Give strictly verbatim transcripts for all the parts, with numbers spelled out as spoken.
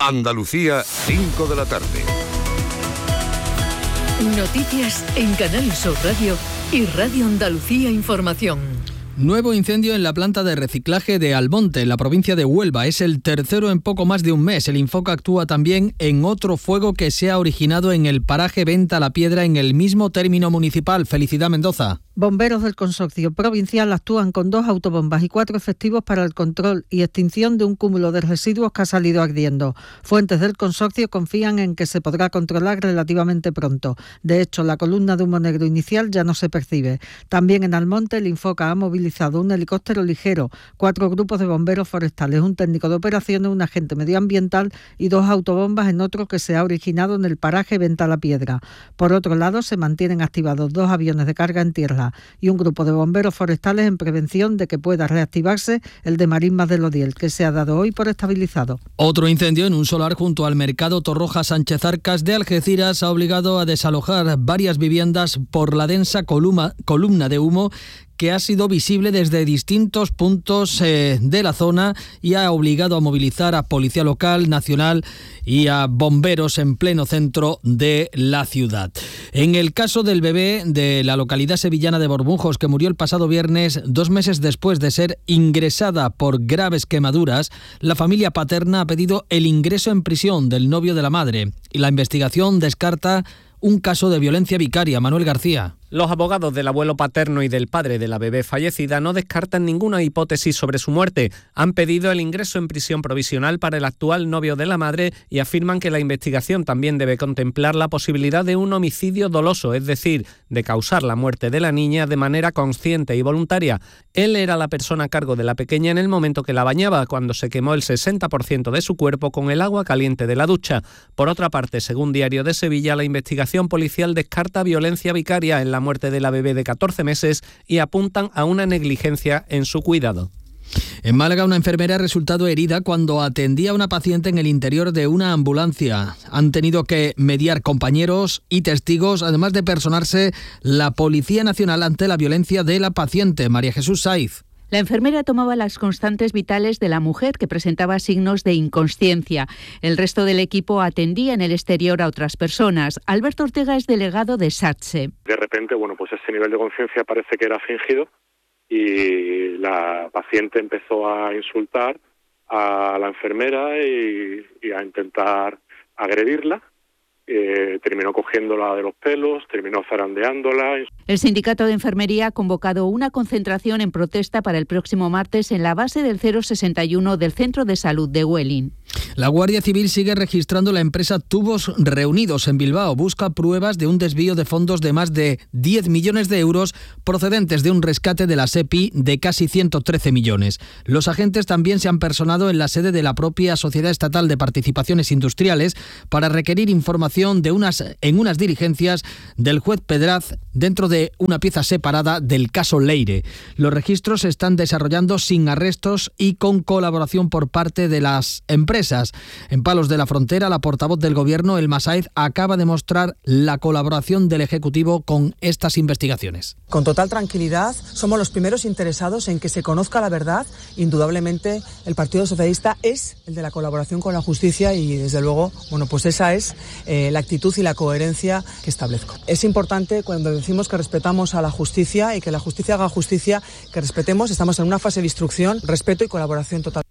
Andalucía, cinco de la tarde. Noticias en Canal Sur Radio y Radio Andalucía Información. Nuevo incendio en la planta de reciclaje de Almonte, en la provincia de Huelva. Es el tercero en poco más de un mes. El Infoca actúa también en otro fuego que se ha originado en el paraje Venta la Piedra, en el mismo término municipal. Felicidad Mendoza. Bomberos del Consorcio Provincial actúan con dos autobombas y cuatro efectivos para el control y extinción de un cúmulo de residuos que ha salido ardiendo. Fuentes del consorcio confían en que se podrá controlar relativamente pronto. De hecho, la columna de humo negro inicial ya no se percibe. También en Almonte, el Infoca ha movilizado un helicóptero ligero, cuatro grupos de bomberos forestales, un técnico de operaciones, un agente medioambiental y dos autobombas en otro que se ha originado en el paraje Venta la Piedra. Por otro lado, se mantienen activados dos aviones de carga en tierra y un grupo de bomberos forestales en prevención de que pueda reactivarse el de Marismas del Odiel, que se ha dado hoy por estabilizado. Otro incendio en un solar junto al mercado Torroja Sánchez Arcas de Algeciras ha obligado a desalojar varias viviendas por la densa columna, columna de humo que ha sido visible desde distintos puntos eh, de la zona y ha obligado a movilizar a Policía Local, Nacional y a bomberos en pleno centro de la ciudad. En el caso del bebé de la localidad sevillana de Borbujos, que murió el pasado viernes, dos meses después de ser ingresada por graves quemaduras, la familia paterna ha pedido el ingreso en prisión del novio de la madre y la investigación descarta un caso de violencia vicaria. Manuel García. Los abogados del abuelo paterno y del padre de la bebé fallecida no descartan ninguna hipótesis sobre su muerte. Han pedido el ingreso en prisión provisional para el actual novio de la madre y afirman que la investigación también debe contemplar la posibilidad de un homicidio doloso, es decir, de causar la muerte de la niña de manera consciente y voluntaria. Él era la persona a cargo de la pequeña en el momento que la bañaba, cuando se quemó el sesenta por ciento de su cuerpo con el agua caliente de la ducha. Por otra parte, según Diario de Sevilla, la investigación policial descarta violencia vicaria en la muerte de la bebé de catorce meses y apuntan a una negligencia en su cuidado. En Málaga, una enfermera ha resultado herida cuando atendía a una paciente en el interior de una ambulancia. Han tenido que mediar compañeros y testigos, además de personarse la Policía Nacional ante la violencia de la paciente. María Jesús Saiz. La enfermera tomaba las constantes vitales de la mujer, que presentaba signos de inconsciencia. El resto del equipo atendía en el exterior a otras personas. Alberto Ortega es delegado de SATSE. De repente, bueno, pues ese nivel de conciencia parece que era fingido y la paciente empezó a insultar a la enfermera y, y a intentar agredirla. Eh, terminó cogiéndola de los pelos, terminó zarandeándola. El sindicato de enfermería ha convocado una concentración en protesta para el próximo martes en la base del cero sesenta y uno del Centro de Salud de Huelin. La Guardia Civil sigue registrando la empresa Tubos Reunidos en Bilbao. Busca pruebas de un desvío de fondos de más de diez millones de euros procedentes de un rescate de la SEPI de casi ciento trece millones. Los agentes también se han personado en la sede de la propia Sociedad Estatal de Participaciones Industriales para requerir información de unas, en unas diligencias del juez Pedraz dentro de una pieza separada del caso Leire. Los registros se están desarrollando sin arrestos y con colaboración por parte de las empresas. En Palos de la Frontera, la portavoz del Gobierno, Elma Sáez, acaba de mostrar la colaboración del Ejecutivo con estas investigaciones. Con total tranquilidad, somos los primeros interesados en que se conozca la verdad. Indudablemente, el Partido Socialista es el de la colaboración con la justicia y, desde luego, bueno, pues esa es eh, la actitud y la coherencia que establezco. Es importante, cuando decimos que respetamos a la justicia y que la justicia haga justicia, que respetemos. Estamos en una fase de instrucción, respeto y colaboración total.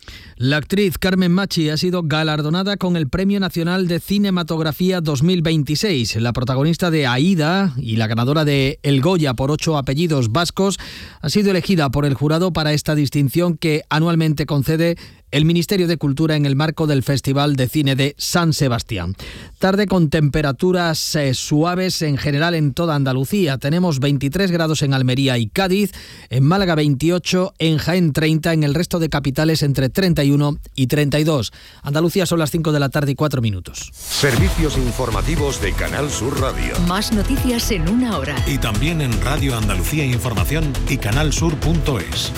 La actriz Carmen Machi ha sido galardonada con el Premio Nacional de Cinematografía dos mil veintiséis. La protagonista de Aída y la ganadora de El Goya por ocho apellidos vascos ha sido elegida por el jurado para esta distinción que anualmente concede el Ministerio de Cultura en el marco del Festival de Cine de San Sebastián. Tarde con temperaturas eh, suaves en general en toda Andalucía. Tenemos veintitrés grados en Almería y Cádiz, en Málaga veintiocho, en Jaén treinta, en el resto de capitales entre treinta y uno y treinta y dos. Andalucía son las cinco de la tarde y cuatro minutos. Servicios informativos de Canal Sur Radio. Más noticias en una hora. Y también en Radio Andalucía Información y canalsur punto es.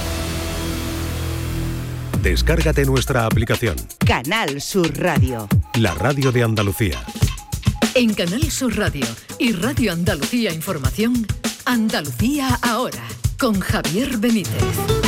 Descárgate nuestra aplicación. Canal Sur Radio. La radio de Andalucía. En Canal Sur Radio y Radio Andalucía Información, Andalucía ahora, con Javier Benítez.